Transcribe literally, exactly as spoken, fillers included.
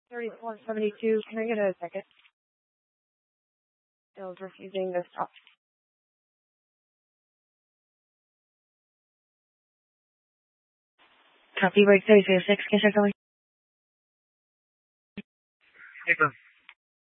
thirty-four seventy-two, can I get a second? Still refusing to stop. Copy, break thirty-three oh six, can I check going? Hey,